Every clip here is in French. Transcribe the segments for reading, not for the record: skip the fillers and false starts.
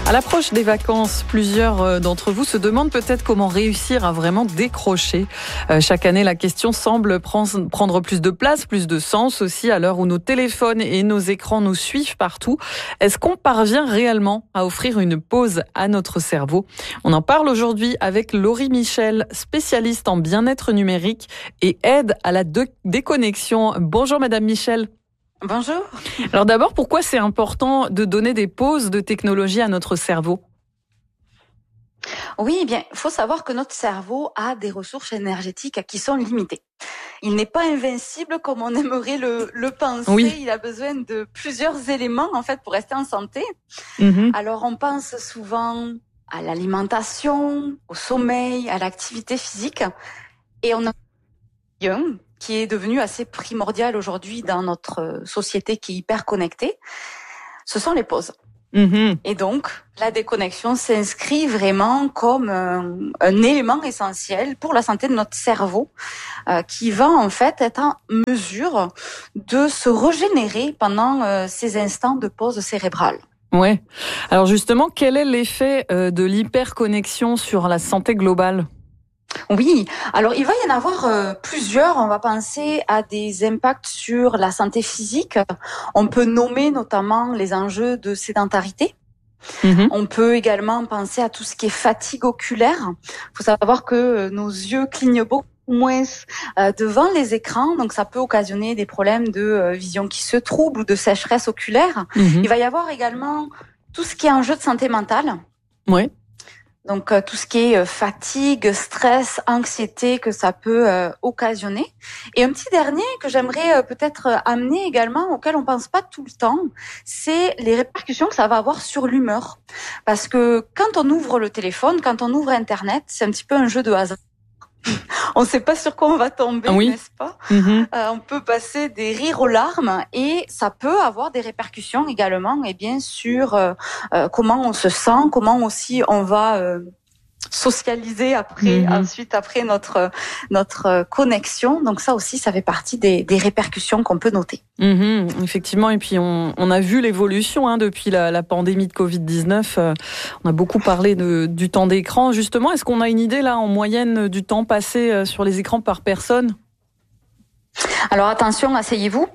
À l'approche des vacances, plusieurs d'entre vous se demandent peut-être comment réussir à vraiment décrocher. Chaque année, la question semble prendre plus de place, plus de sens aussi à l'heure où nos téléphones et nos écrans nous suivent partout. Est-ce qu'on parvient réellement à offrir une pause à notre cerveau ? On en parle aujourd'hui avec Laurie Michel, spécialiste en bien-être numérique et aide à la déconnexion. Bonjour Madame Michel. Bonjour. Alors d'abord, pourquoi c'est important de donner des pauses de technologie à notre cerveau ? Oui, eh bien, il faut savoir que notre cerveau a des ressources énergétiques qui sont limitées. Il n'est pas invincible comme on aimerait le penser. Oui. Il a besoin de plusieurs éléments en fait pour rester en santé. Alors on pense souvent à l'alimentation, au sommeil, à l'activité physique, et on a un qui est devenu assez primordial aujourd'hui dans notre société qui est hyper connectée. Ce sont les pauses. Et donc, la déconnexion s'inscrit vraiment comme un élément essentiel pour la santé de notre cerveau qui va en fait être en mesure de se régénérer pendant ces instants de pause cérébrale. Ouais. Alors justement, quel est l'effet de l'hyperconnexion sur la santé globale ? Oui, alors il va y en avoir plusieurs. On va penser à des impacts sur la santé physique. On peut nommer notamment les enjeux de sédentarité. On peut également penser à tout ce qui est fatigue oculaire. Il faut savoir que nos yeux clignent beaucoup moins devant les écrans, donc ça peut occasionner des problèmes de vision qui se trouble ou de sécheresse oculaire. Il va y avoir également tout ce qui est enjeu de santé mentale. Oui. Donc tout ce qui est fatigue, stress, anxiété que ça peut occasionner. Et un petit dernier que j'aimerais peut-être amener également, auquel on pense pas tout le temps, c'est les répercussions que ça va avoir sur l'humeur. Parce que quand on ouvre le téléphone, quand on ouvre Internet, c'est un petit peu un jeu de hasard. On ne sait pas sur quoi on va tomber, n'est-ce pas ? On peut passer des rires aux larmes et ça peut avoir des répercussions également, et bien sur comment on se sent, comment aussi on va socialiser après, ensuite après notre connexion. Donc ça aussi, ça fait partie des répercussions qu'on peut noter. Effectivement, et puis on a vu l'évolution depuis la pandémie de Covid-19. On a beaucoup parlé du temps d'écran. Justement, est-ce qu'on a une idée là en moyenne du temps passé sur les écrans par personne ? Alors attention, asseyez-vous.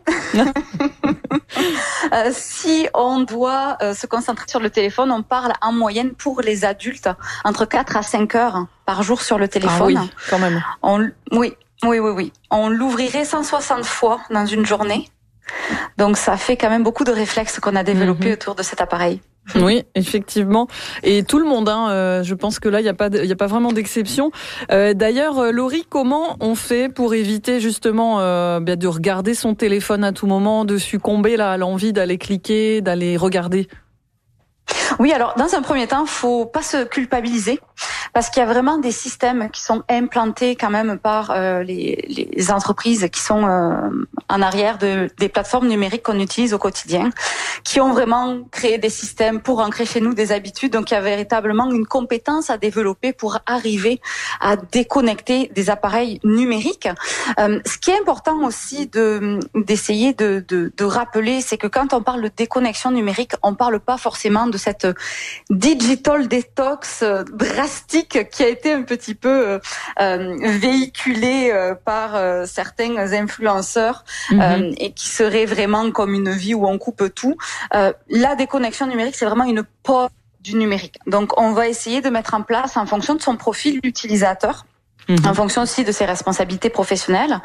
Si on doit se concentrer sur le téléphone, on parle en moyenne pour les adultes entre 4 à 5 heures par jour sur le téléphone. Ah oui, quand même. Oui. On l'ouvrirait 160 fois dans une journée. Donc ça fait quand même beaucoup de réflexes qu'on a développés autour de cet appareil. Oui, effectivement. Et tout le monde, je pense que là, il y a pas vraiment d'exception. D'ailleurs, Laurie, comment on fait pour éviter justement de regarder son téléphone à tout moment, de succomber là à l'envie d'aller cliquer, d'aller regarder ? Oui, alors dans un premier temps, faut pas se culpabiliser parce qu'il y a vraiment des systèmes qui sont implantés quand même par les entreprises qui sont en arrière des plateformes numériques qu'on utilise au quotidien, qui ont vraiment créé des systèmes pour ancrer chez nous des habitudes. Donc il y a véritablement une compétence à développer pour arriver à déconnecter des appareils numériques. Ce qui est important aussi d'essayer de rappeler, c'est que quand on parle de déconnexion numérique, on parle pas forcément de cette digital detox drastique qui a été un petit peu véhiculée par certains influenceurs et qui serait vraiment comme une vie où on coupe tout. La déconnexion numérique, c'est vraiment une pause du numérique. Donc on va essayer de mettre en place, en fonction de son profil d'utilisateur, en fonction aussi de ses responsabilités professionnelles,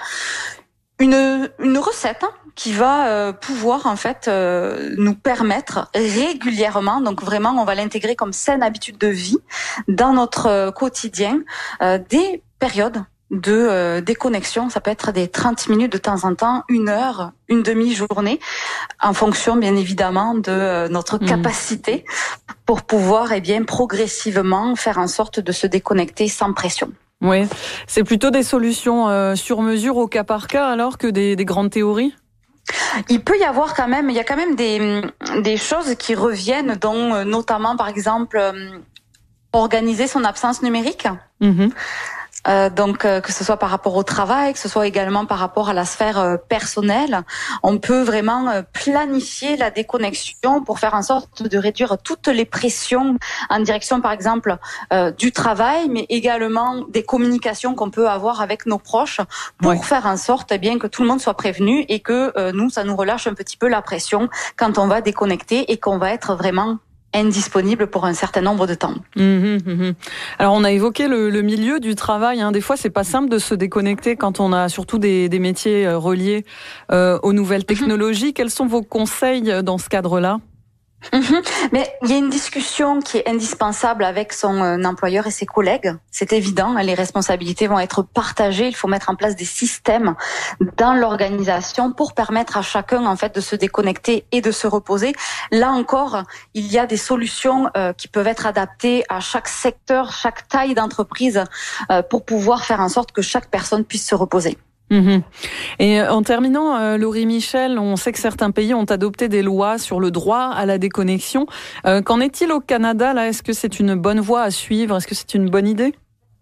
une recette qui va pouvoir en fait nous permettre régulièrement, donc vraiment on va l'intégrer comme saine habitude de vie dans notre quotidien, des périodes de déconnexion. Ça peut être des 30 minutes de temps en temps, 1 heure, une demi-journée, en fonction bien évidemment de notre capacité pour pouvoir progressivement faire en sorte de se déconnecter sans pression. Oui, c'est plutôt des solutions sur mesure au cas par cas alors que des grandes théories ? Il peut y avoir quand même, il y a quand même des choses qui reviennent, dont notamment par exemple organiser son absence numérique. Donc que ce soit par rapport au travail, que ce soit également par rapport à la sphère personnelle, on peut vraiment planifier la déconnexion pour faire en sorte de réduire toutes les pressions en direction, par exemple, du travail, mais également des communications qu'on peut avoir avec nos proches pour faire en sorte bien que tout le monde soit prévenu et que nous, ça nous relâche un petit peu la pression quand on va déconnecter et qu'on va être vraiment indisponible pour un certain nombre de temps. Alors on a évoqué le milieu du travail. Des fois c'est pas simple de se déconnecter quand on a surtout des métiers reliés aux nouvelles technologies. Quels sont vos conseils dans ce cadre-là ? Mais il y a une discussion qui est indispensable avec son employeur et ses collègues. C'est évident, les responsabilités vont être partagées. Il faut mettre en place des systèmes dans l'organisation pour permettre à chacun en fait de se déconnecter et de se reposer. Là encore, il y a des solutions qui peuvent être adaptées à chaque secteur, chaque taille d'entreprise pour pouvoir faire en sorte que chaque personne puisse se reposer. Et en terminant, Laurie Michel, on sait que certains pays ont adopté des lois sur le droit à la déconnexion. Qu'en est-il au Canada là ? Est-ce que c'est une bonne voie à suivre ? Est-ce que c'est une bonne idée ?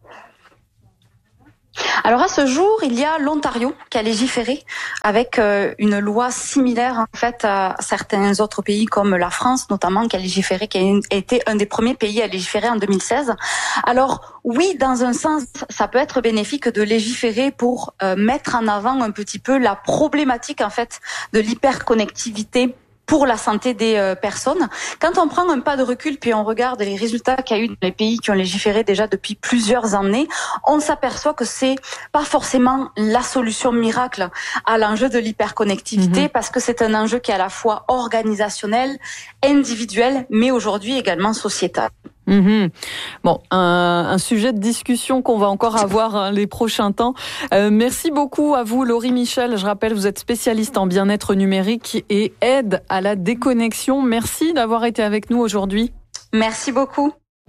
Alors à ce jour, il y a l'Ontario qui a légiféré avec une loi similaire en fait à certains autres pays comme la France notamment qui a légiféré, qui a été un des premiers pays à légiférer en 2016. Alors oui, dans un sens, ça peut être bénéfique de légiférer pour mettre en avant un petit peu la problématique en fait de l'hyperconnectivité pour la santé des personnes. Quand on prend un pas de recul puis on regarde les résultats qu'il y a eu dans les pays qui ont légiféré déjà depuis plusieurs années, on s'aperçoit que c'est pas forcément la solution miracle à l'enjeu de l'hyperconnectivité parce que c'est un enjeu qui est à la fois organisationnel, individuel, mais aujourd'hui également sociétal. Bon, un sujet de discussion qu'on va encore avoir les prochains temps. Merci beaucoup à vous, Laurie Michel. Je rappelle, vous êtes spécialiste en bien-être numérique et aide à la déconnexion. Merci d'avoir été avec nous aujourd'hui. Merci beaucoup.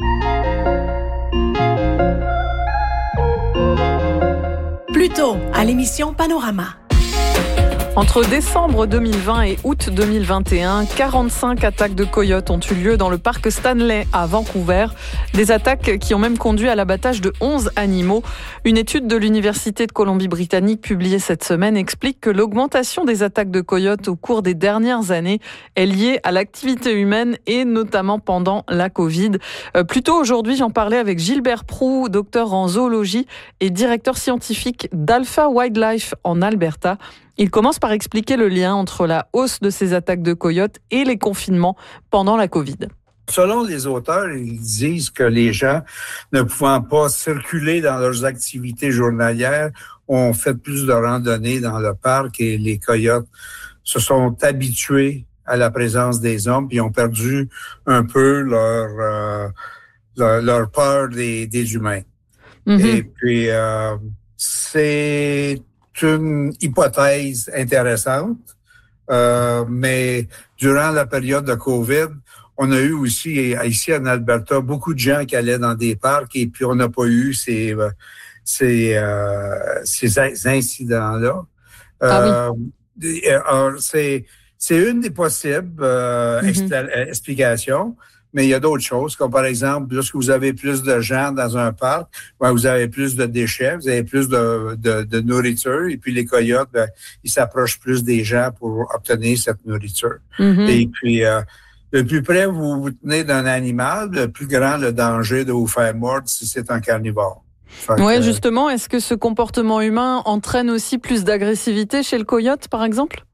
Plus tôt, à l'émission Panorama. Entre décembre 2020 et août 2021, 45 attaques de coyotes ont eu lieu dans le parc Stanley à Vancouver. Des attaques qui ont même conduit à l'abattage de 11 animaux. Une étude de l'Université de Colombie-Britannique publiée cette semaine explique que l'augmentation des attaques de coyotes au cours des dernières années est liée à l'activité humaine et notamment pendant la Covid. Plus tôt aujourd'hui, j'en parlais avec Gilbert Proulx, docteur en zoologie et directeur scientifique d'Alpha Wildlife en Alberta. Il commence par expliquer le lien entre la hausse de ces attaques de coyotes et les confinements pendant la Covid. Selon les auteurs, ils disent que les gens, ne pouvant pas circuler dans leurs activités journalières, ont fait plus de randonnées dans le parc et les coyotes se sont habitués à la présence des hommes puis ont perdu un peu leur peur des humains. Et puis, c'est une hypothèse intéressante, mais durant la période de COVID, on a eu aussi, ici en Alberta, beaucoup de gens qui allaient dans des parcs et puis on n'a pas eu ces incidents-là. C'est une des possibles explications. Mais il y a d'autres choses, comme par exemple, lorsque vous avez plus de gens dans un parc, vous avez plus de déchets, vous avez plus de nourriture, et puis les coyotes, ils s'approchent plus des gens pour obtenir cette nourriture. Et puis, le plus près vous vous tenez d'un animal, le plus grand le danger de vous faire mordre si c'est un carnivore. Oui, justement, est-ce que ce comportement humain entraîne aussi plus d'agressivité chez le coyote, par exemple?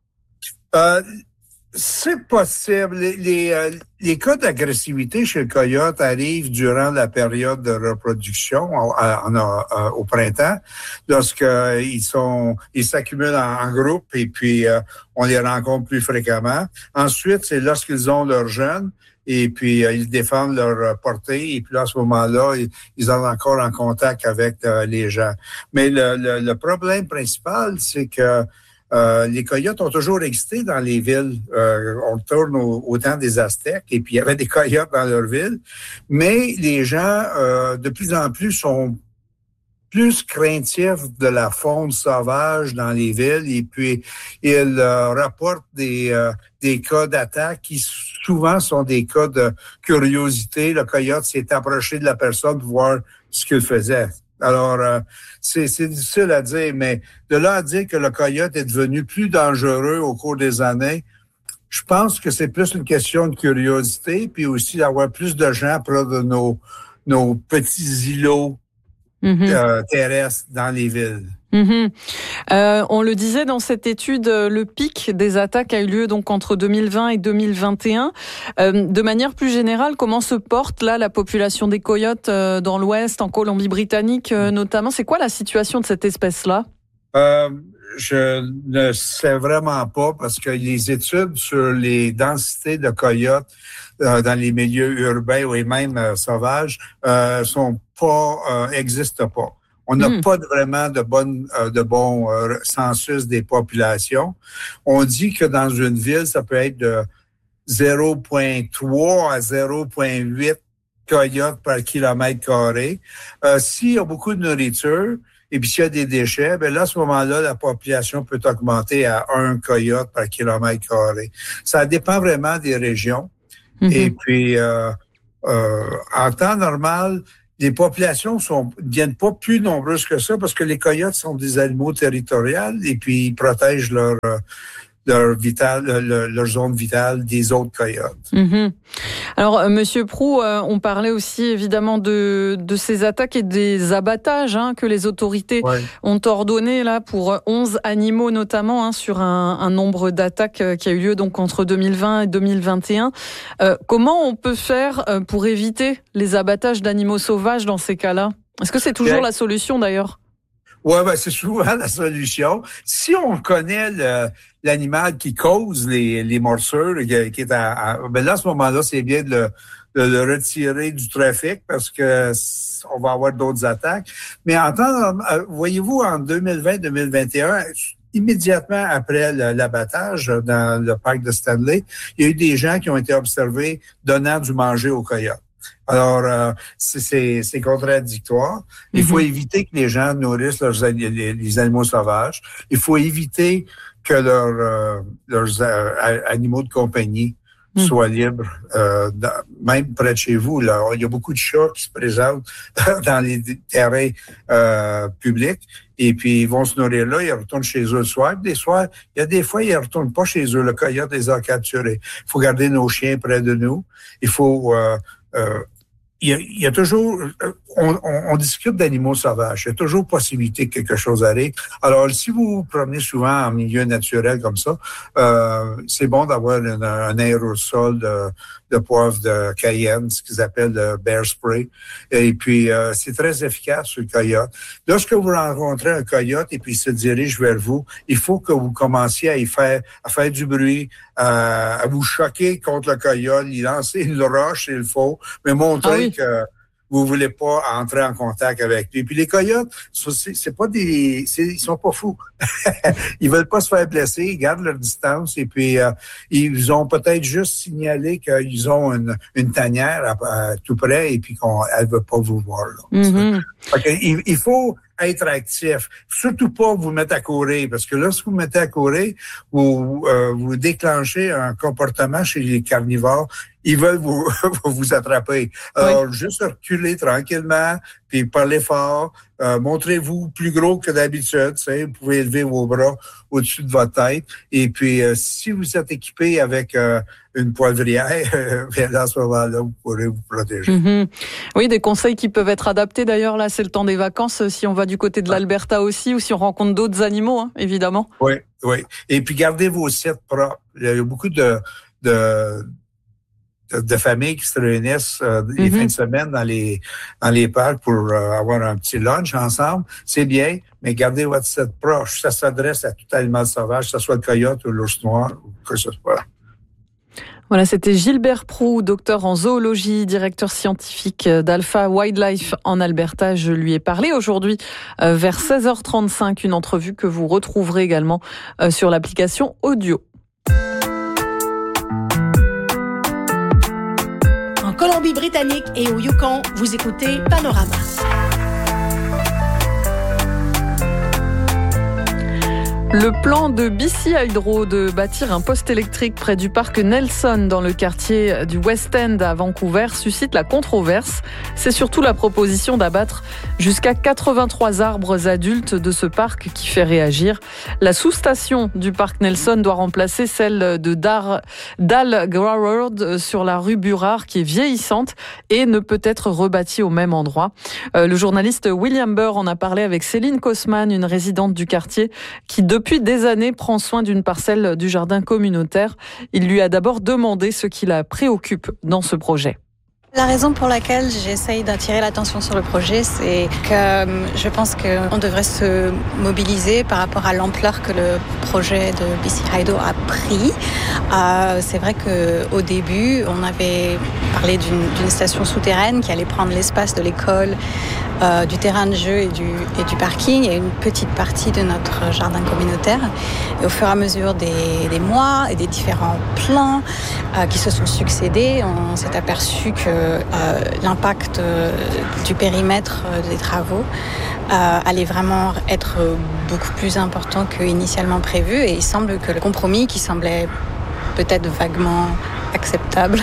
C'est possible. Les cas d'agressivité chez le coyote arrivent durant la période de reproduction au printemps, lorsqu'ils s'accumulent en groupe et puis on les rencontre plus fréquemment. Ensuite, c'est lorsqu'ils ont leurs jeunes et puis ils défendent leur portée et puis là, à ce moment-là, ils sont encore en contact avec les gens. Mais le problème principal, c'est que les coyotes ont toujours existé dans les villes. On tourne au temps des Aztèques et puis il y avait des coyotes dans leur ville. Mais les gens, de plus en plus, sont plus craintifs de la faune sauvage dans les villes et puis ils rapportent des cas d'attaque qui souvent sont des cas de curiosité. Le coyote s'est approché de la personne pour voir ce qu'il faisait. Alors, c'est difficile à dire, mais de là à dire que le coyote est devenu plus dangereux au cours des années, je pense que c'est plus une question de curiosité, puis aussi d'avoir plus de gens près de nos petits îlots terrestres dans les villes. On le disait dans cette étude, le pic des attaques a eu lieu donc entre 2020 et 2021. De manière plus générale, comment se porte là la population des coyotes dans l'Ouest, en Colombie-Britannique notamment? C'est quoi la situation de cette espèce-là? Je ne sais vraiment pas parce que les études sur les densités de coyotes dans les milieux urbains et même sauvages existent pas. On n'a pas vraiment de bons census des populations. On dit que dans une ville, ça peut être de 0,3 à 0,8 coyotes par kilomètre carré. S'il y a beaucoup de nourriture et puis s'il y a des déchets, ben là, à ce moment-là, la population peut augmenter à 1 coyote par kilomètre carré. Ça dépend vraiment des régions. Et puis, en temps normal, les populations deviennent pas plus nombreuses que ça parce que les coyotes sont des animaux territoriaux et puis ils protègent leur zone vitale des autres coyotes. Alors, Monsieur Proulx, on parlait aussi évidemment de ces attaques et des abattages que les autorités ont ordonnés là pour 11 animaux notamment sur un nombre d'attaques qui a eu lieu donc entre 2020 et 2021. Comment on peut faire pour éviter les abattages d'animaux sauvages dans ces cas-là? Est-ce que c'est toujours la solution d'ailleurs? Ouais, c'est souvent la solution. Si on connaît l'animal qui cause les morsures, qui est ben là, à ce moment-là, c'est bien de le retirer du trafic parce que on va avoir d'autres attaques. Mais voyez-vous, en 2020-2021, immédiatement après l'abattage dans le parc de Stanley, il y a eu des gens qui ont été observés donnant du manger aux coyotes. Alors, c'est contradictoire. Il faut éviter que les gens nourrissent les animaux sauvages. Il faut éviter que leurs animaux de compagnie soient libres, même près de chez vous. Là, il y a beaucoup de chats qui se présentent dans les terrains publics. Et puis, ils vont se nourrir là, ils retournent chez eux le soir. Il y a des fois, ils ne retournent pas chez eux. Le coyote les a capturés. Il faut garder nos chiens près de nous. Il faut... il y a toujours, on discute d'animaux sauvages. Il y a toujours possibilité que quelque chose arrive. Alors, si vous vous promenez souvent en milieu naturel comme ça, c'est bon d'avoir un aérosol de poivre de Cayenne, ce qu'ils appellent le bear spray. Et puis, c'est très efficace sur le coyote. Lorsque vous rencontrez un coyote et puis il se dirige vers vous, il faut que vous commenciez à faire du bruit, à vous choquer contre le coyote, y lancer une roche s'il faut, mais montrer que vous voulez pas entrer en contact avec lui. Puis les coyotes, ils sont pas fous. Ils veulent pas se faire blesser, ils gardent leur distance et puis ils ont peut-être juste signalé qu'ils ont une tanière tout près et puis qu'elle veut pas vous voir là. Il faut être actif. Surtout pas vous mettre à courir, parce que lorsque vous mettez à courir, vous déclenchez un comportement chez les carnivores. Ils veulent vous attraper. Alors, juste reculer tranquillement, puis parler fort. Montrez-vous plus gros que d'habitude. Vous pouvez élever vos bras au-dessus de votre tête. Et puis, si vous êtes équipé avec une poivrière, à ce moment-là, vous pourrez vous protéger. Oui, des conseils qui peuvent être adaptés. D'ailleurs, là, c'est le temps des vacances. Si on va du côté de l'Alberta aussi, ou si on rencontre d'autres animaux, évidemment. Oui. Et puis, gardez vos sites propres. Il y a beaucoup de familles qui se réunissent les fins de semaine dans les parcs pour avoir un petit lunch ensemble. C'est bien, mais gardez votre site proche. Ça s'adresse à tout animal sauvage, que ce soit le coyote ou l'ours noir ou que ce soit. Voilà, c'était Gilbert Proulx, docteur en zoologie, directeur scientifique d'Alpha Wildlife en Alberta. Je lui ai parlé aujourd'hui vers 16h35, une entrevue que vous retrouverez également sur l'application audio. En Colombie-Britannique et au Yukon, vous écoutez Panorama. Le plan de BC Hydro de bâtir un poste électrique près du parc Nelson dans le quartier du West End à Vancouver suscite la controverse. C'est surtout la proposition d'abattre jusqu'à 83 arbres adultes de ce parc qui fait réagir. La sous-station du parc Nelson doit remplacer celle de Dalgroward sur la rue Burrard qui est vieillissante et ne peut être rebâtie au même endroit. Le journaliste William Burr en a parlé avec Céline Kosman, une résidente du quartier qui depuis des années prend soin d'une parcelle du jardin communautaire. Il lui a d'abord demandé ce qui la préoccupe dans ce projet. La raison pour laquelle j'essaye d'attirer l'attention sur le projet, c'est que je pense qu'on devrait se mobiliser par rapport à l'ampleur que le projet de BC Hydro a pris. C'est vrai qu'au début, on avait parlé d'une station souterraine qui allait prendre l'espace de l'école, du terrain de jeu et du parking et une petite partie de notre jardin communautaire. Et au fur et à mesure des mois et des différents plans qui se sont succédés, on s'est aperçu que l'impact du périmètre des travaux allait vraiment être beaucoup plus important qu'initialement prévu. Et il semble que le compromis qui semblait peut-être vaguement acceptable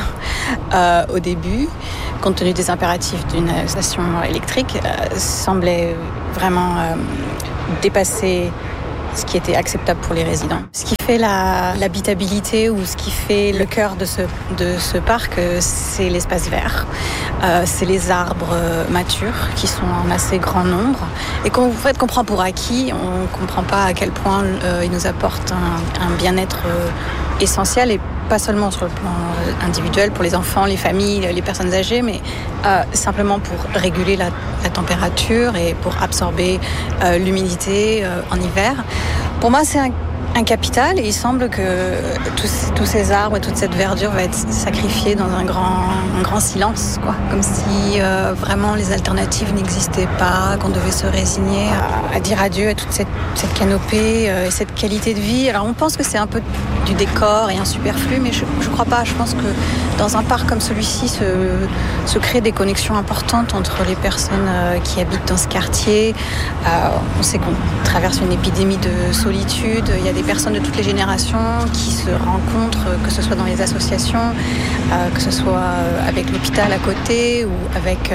au début, compte tenu des impératifs d'une station électrique, semblait vraiment dépasser ce qui était acceptable pour les résidents. Ce qui fait l'habitabilité ou ce qui fait le cœur de ce parc, c'est l'espace vert. C'est les arbres matures qui sont en assez grand nombre et qu'on prend pour acquis. On ne comprend pas à quel point ils nous apportent un bien-être essentiel et pas seulement sur le plan individuel pour les enfants, les familles, les personnes âgées, mais simplement pour réguler la température et pour absorber l'humidité en hiver. Pour moi, c'est un capital et il semble que tous ces arbres et toute cette verdure va être sacrifiée dans un grand silence, quoi. Comme si vraiment les alternatives n'existaient pas, qu'on devait se résigner à dire adieu à toute cette canopée et cette qualité de vie. Alors on pense que c'est un peu du décor et un superflu, mais je crois pas. Je pense que dans un parc comme celui-ci se créent des connexions importantes entre les personnes qui habitent dans ce quartier. On sait qu'on traverse une épidémie de solitude. Il y a des personnes de toutes les générations qui se rencontrent, que ce soit dans les associations, que ce soit avec l'hôpital à côté ou avec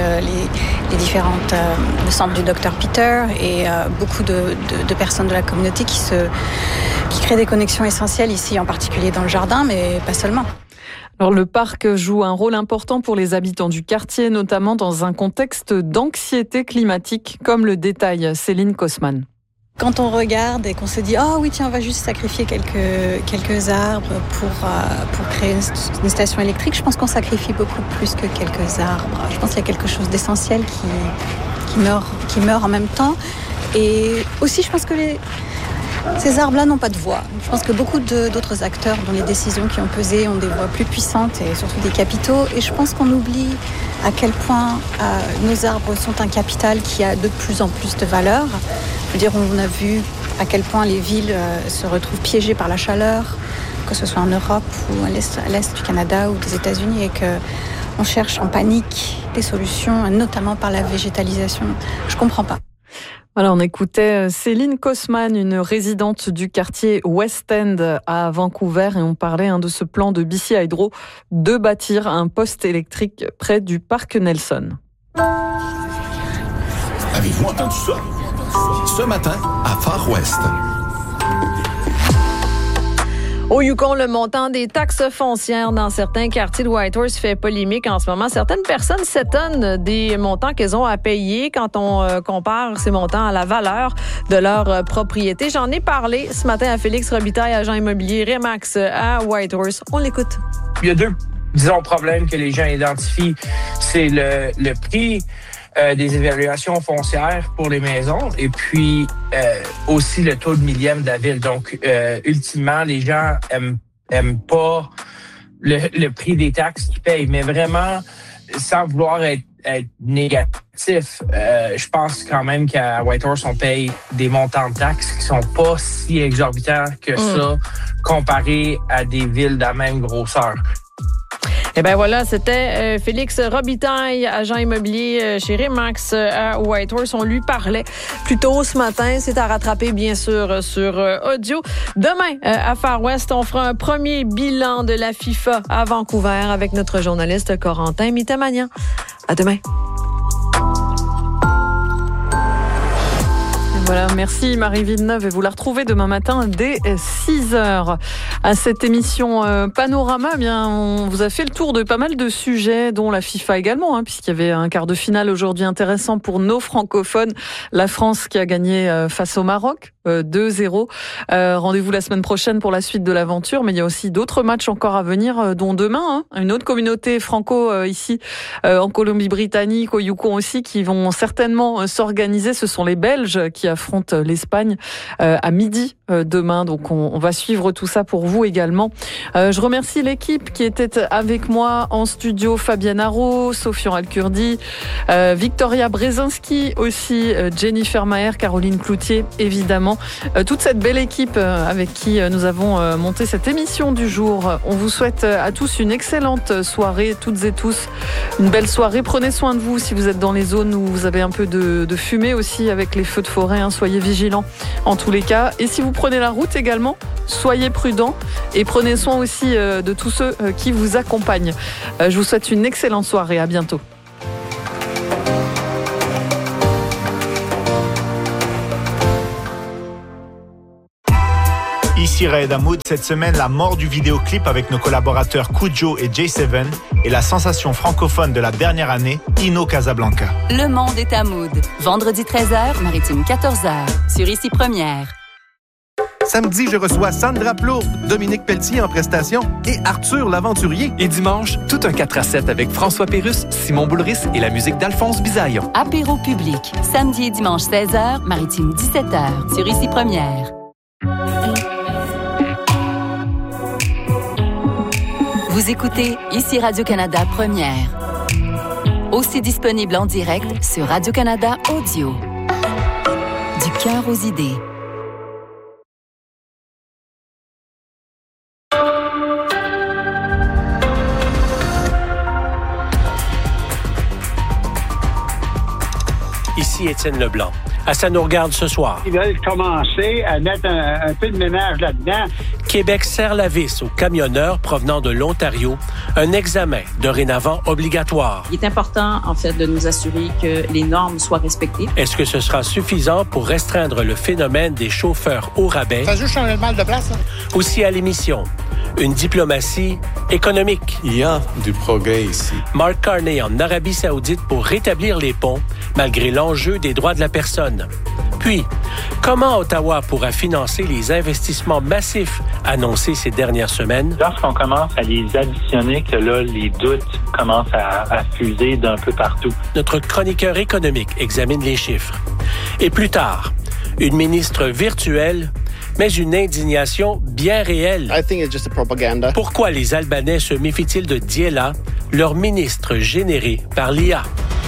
le centre du Dr Peter et beaucoup de personnes de la communauté qui créent des connexions essentielles ici, en particulier dans le jardin, mais pas seulement. Alors, le parc joue un rôle important pour les habitants du quartier, notamment dans un contexte d'anxiété climatique, comme le détaille Céline Kosman. Quand on regarde et qu'on se dit « Ah oui, tiens, on va juste sacrifier quelques arbres pour créer une station électrique », je pense qu'on sacrifie beaucoup plus que quelques arbres. Je pense qu'il y a quelque chose d'essentiel qui meurt en même temps. Et aussi, je pense que ces arbres-là n'ont pas de voix. Je pense que beaucoup d'autres acteurs dont les décisions qui ont pesé ont des voix plus puissantes et surtout des capitaux. Et je pense qu'on oublie à quel point nos arbres sont un capital qui a de plus en plus de valeur. Je veux dire, on a vu à quel point les villes se retrouvent piégées par la chaleur, que ce soit en Europe ou à l'est du Canada ou des États-Unis, et qu'on cherche en panique des solutions, notamment par la végétalisation. Je comprends pas. Voilà, on écoutait Céline Kosman, une résidente du quartier West End à Vancouver, et on parlait de ce plan de BC Hydro de bâtir un poste électrique près du parc Nelson. Avez-vous entendu ça? Ce matin, à Far West. Au Yukon, le montant des taxes foncières dans certains quartiers de Whitehorse fait polémique en ce moment. Certaines personnes s'étonnent des montants qu'elles ont à payer quand on compare ces montants à la valeur de leur propriété. J'en ai parlé ce matin à Félix Robitaille, agent immobilier Remax à Whitehorse. On l'écoute. Il y a deux, problèmes que les gens identifient. C'est le prix des évaluations foncières pour les maisons et puis aussi le taux de millième de la ville. Donc, ultimement, les gens aiment pas le prix des taxes qu'ils payent, mais vraiment, sans vouloir être négatif, je pense quand même qu'à Whitehorse, on paye des montants de taxes qui sont pas si exorbitants que ça comparé à des villes de la même grosseur. Et bien voilà, c'était Félix Robitaille, agent immobilier chez Remax à Whitehorse. On lui parlait plus tôt ce matin. C'est à rattraper, bien sûr, sur audio. Demain, à Far West, on fera un premier bilan de la FIFA à Vancouver avec notre journaliste Corentin Mitamagnan. À demain. Voilà, merci Marie Villeneuve et vous la retrouvez demain matin dès 6h. À cette émission Panorama, eh bien, on vous a fait le tour de pas mal de sujets, dont la FIFA également, puisqu'il y avait un quart de finale aujourd'hui intéressant pour nos francophones. La France qui a gagné face au Maroc, 2-0. Rendez-vous la semaine prochaine pour la suite de l'aventure, mais il y a aussi d'autres matchs encore à venir, dont demain, une autre communauté franco ici en Colombie-Britannique, au Yukon aussi, qui vont certainement s'organiser. Ce sont les Belges qui affrontent l'Espagne à midi demain. Donc on va suivre tout ça pour vous également. Je remercie l'équipe qui était avec moi en studio, Fabienne Haro, Sofian Alkurdi, Victoria Brzezinski aussi, Jennifer Maher, Caroline Cloutier évidemment. Toute cette belle équipe avec qui nous avons monté cette émission du jour. On vous souhaite à tous une excellente soirée, toutes et tous. Une belle soirée. Prenez soin de vous si vous êtes dans les zones où vous avez un peu de fumée aussi avec les feux de forêt. Soyez vigilants en tous les cas. Et si vous prenez la route également, soyez prudents et prenez soin aussi de tous ceux qui vous accompagnent. Je vous souhaite une excellente soirée. À bientôt. Ici Raed Hamoud, cette semaine, la mort du vidéoclip avec nos collaborateurs Kujo et J7 et la sensation francophone de la dernière année, Ino Casablanca. Le monde est à Mood. Vendredi 13h, Maritime 14h. Sur Ici Première. Samedi, je reçois Sandra Plourde, Dominique Pelletier en prestation et Arthur l'Aventurier. Et dimanche, tout un 4-7 avec François Pérusse, Simon Boulris et la musique d'Alphonse Bisaillon. Apéro public. Samedi et dimanche 16h, Maritime 17h. Sur Ici Première. Vous écoutez Ici Radio-Canada Première. Aussi disponible en direct sur Radio-Canada Audio. Du cœur aux idées. Ici Étienne Leblanc. À Ça nous regarde ce soir. Ils veulent commencer à mettre un peu de ménage là-dedans. Québec serre la vis aux camionneurs provenant de l'Ontario. Un examen dorénavant obligatoire. Il est important, en fait, de nous assurer que les normes soient respectées. Est-ce que ce sera suffisant pour restreindre le phénomène des chauffeurs au rabais? Ça a juste changé le mal de place, hein? Aussi à l'émission, une diplomatie économique. Il y a du progrès ici. Mark Carney en Arabie Saoudite pour rétablir les ponts, malgré l'enjeu des droits de la personne. Puis, comment Ottawa pourra financer les investissements massifs annoncés ces dernières semaines? Lorsqu'on commence à les additionner, que là, les doutes commencent à fuser d'un peu partout. Notre chroniqueur économique examine les chiffres. Et plus tard, une ministre virtuelle, mais une indignation bien réelle. I think it's just a propaganda. Pourquoi les Albanais se méfient-ils de Diela, leur ministre généré par l'IA?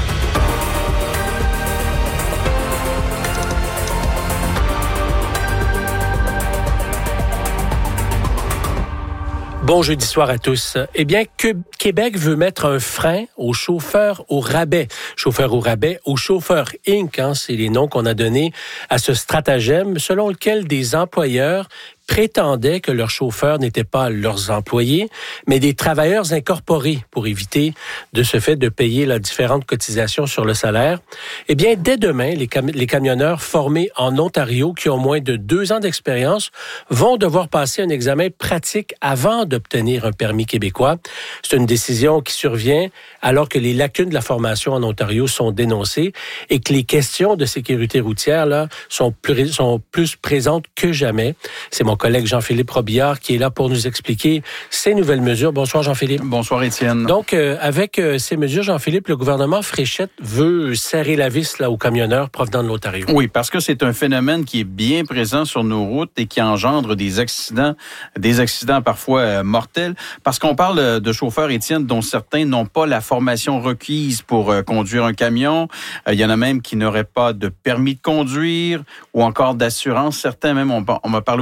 Bon jeudi soir à tous. Eh bien, Québec veut mettre un frein aux chauffeurs au rabais. Chauffeurs au rabais ou chauffeurs Inc., c'est les noms qu'on a donnés à ce stratagème selon lequel des employeurs prétendaient que leurs chauffeurs n'étaient pas leurs employés, mais des travailleurs incorporés pour éviter de ce fait de payer la différente cotisation sur le salaire. Eh bien, dès demain, les camionneurs formés en Ontario qui ont moins de 2 ans d'expérience vont devoir passer un examen pratique avant d'obtenir un permis québécois. C'est une décision qui survient alors que les lacunes de la formation en Ontario sont dénoncées et que les questions de sécurité routière là sont plus présentes que jamais. C'est mon collègue Jean-Philippe Robillard qui est là pour nous expliquer ces nouvelles mesures. Bonsoir Jean-Philippe. Bonsoir Étienne. Donc, avec ces mesures, Jean-Philippe, le gouvernement Fréchette veut serrer la vis là, aux camionneurs provenant de l'Ontario. Oui, parce que c'est un phénomène qui est bien présent sur nos routes et qui engendre des accidents parfois mortels. Parce qu'on parle de chauffeurs, Étienne, dont certains n'ont pas la formation requise pour conduire un camion. Il y en a même qui n'auraient pas de permis de conduire ou encore d'assurance. Certains même, on m'a parlé aujourd'hui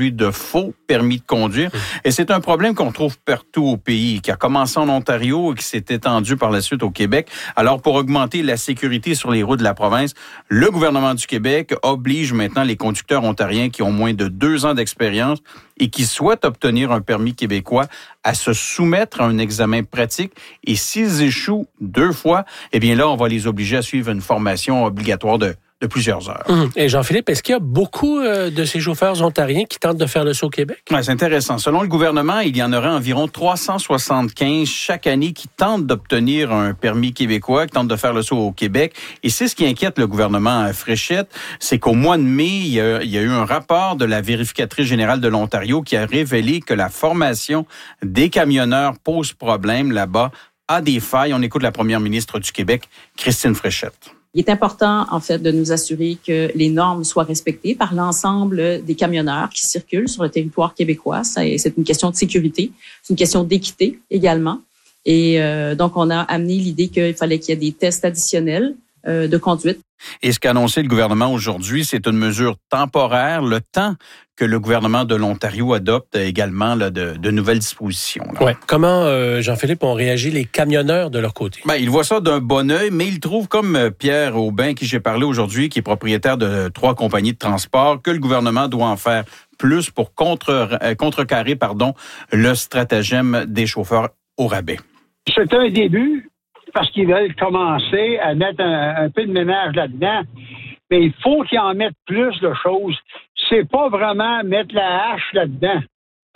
celui de faux permis de conduire. Et c'est un problème qu'on trouve partout au pays, qui a commencé en Ontario et qui s'est étendu par la suite au Québec. Alors, pour augmenter la sécurité sur les routes de la province, le gouvernement du Québec oblige maintenant les conducteurs ontariens qui ont moins de 2 ans d'expérience et qui souhaitent obtenir un permis québécois à se soumettre à un examen pratique. Et s'ils échouent 2 fois, eh bien là, on va les obliger à suivre une formation obligatoire de plusieurs heures. Et Jean-Philippe, est-ce qu'il y a beaucoup de ces chauffeurs ontariens qui tentent de faire le saut au Québec? Ouais, c'est intéressant. Selon le gouvernement, il y en aurait environ 375 chaque année qui tentent d'obtenir un permis québécois, qui tentent de faire le saut au Québec. Et c'est ce qui inquiète le gouvernement Fréchette, c'est qu'au mois de mai, il y a eu un rapport de la vérificatrice générale de l'Ontario qui a révélé que la formation des camionneurs pose problème là-bas, a des failles. On écoute la première ministre du Québec, Christine Fréchette. Il est important, en fait, de nous assurer que les normes soient respectées par l'ensemble des camionneurs qui circulent sur le territoire québécois. C'est une question de sécurité, c'est une question d'équité également. Et donc, on a amené l'idée qu'il fallait qu'il y ait des tests additionnels de conduite. Et ce qu'a annoncé le gouvernement aujourd'hui, c'est une mesure temporaire, le temps que le gouvernement de l'Ontario adopte également là, de nouvelles dispositions. Ouais. Comment, Jean-Philippe, ont réagi les camionneurs de leur côté? Ils voient ça d'un bon œil, mais ils trouvent, comme Pierre Aubin, qui j'ai parlé aujourd'hui, qui est propriétaire de 3 compagnies de transport, que le gouvernement doit en faire plus pour contrecarrer le stratagème des chauffeurs au rabais. C'est un début, parce qu'ils veulent commencer à mettre un peu de ménage là-dedans. Mais il faut qu'ils en mettent plus de choses. C'est pas vraiment mettre la hache là-dedans.